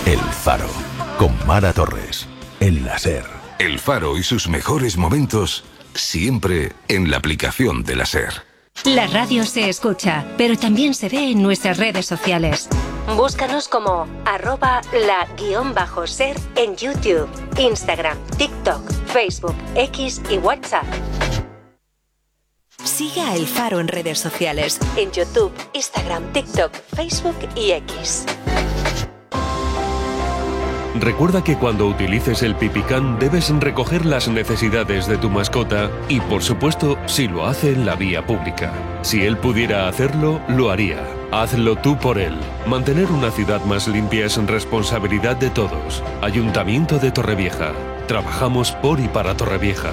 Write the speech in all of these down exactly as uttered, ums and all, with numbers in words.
El Faro, con Mara Torres, en la SER. El Faro y sus mejores momentos, siempre en la aplicación de la SER. La radio se escucha, pero también se ve en nuestras redes sociales. Búscanos como arroba la guión bajo ser en YouTube, Instagram, TikTok, Facebook, X y WhatsApp. Sigue a El Faro en redes sociales, en YouTube, Instagram, TikTok, Facebook y X. Recuerda que cuando utilices el Pipicán debes recoger las necesidades de tu mascota y, por supuesto, si lo hace en la vía pública. Si él pudiera hacerlo, lo haría. Hazlo tú por él. Mantener una ciudad más limpia es responsabilidad de todos. Ayuntamiento de Torrevieja. Trabajamos por y para Torrevieja.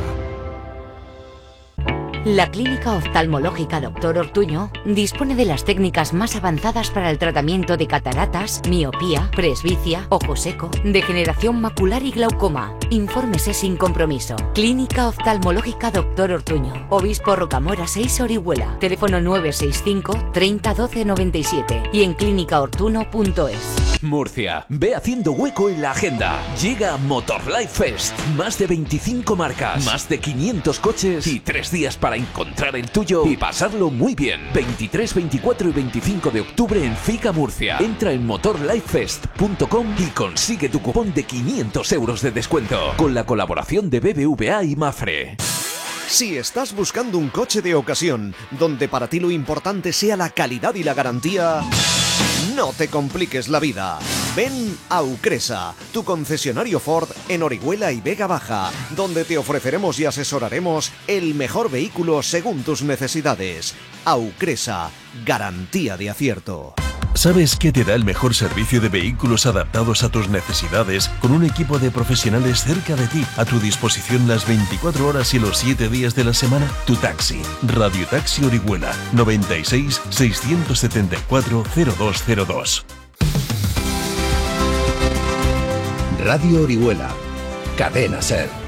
La Clínica Oftalmológica Doctor Ortuño dispone de las técnicas más avanzadas para el tratamiento de cataratas, miopía, presbicia, ojo seco, degeneración macular y glaucoma. Infórmese sin compromiso. Clínica Oftalmológica Doctor Ortuño, Obispo Rocamora seis, Orihuela. Teléfono nueve seis cinco, treinta, doce, noventa y siete y en clínica ortuno punto es. Murcia, ve haciendo hueco en la agenda. Llega Motorlife Fest. Más de veinticinco marcas, más de quinientos coches y tres días para encontrar el tuyo y pasarlo muy bien. veintitrés, veinticuatro y veinticinco de octubre en Fica Murcia. Entra en motorlifefest punto com y consigue tu cupón de quinientos euros de descuento con la colaboración de B B V A y Mafre. Si estás buscando un coche de ocasión donde para ti lo importante sea la calidad y la garantía, no te compliques la vida. Ven a Aucresa, tu concesionario Ford en Orihuela y Vega Baja, donde te ofreceremos y asesoraremos el mejor vehículo según tus necesidades. Aucresa, garantía de acierto. ¿Sabes qué te da el mejor servicio de vehículos adaptados a tus necesidades con un equipo de profesionales cerca de ti, a tu disposición las veinticuatro horas y los siete días de la semana? Tu Taxi. Radio Taxi Orihuela, noventa y seis, seiscientos setenta y cuatro, cero dos cero dos. Radio Orihuela, Cadena SER.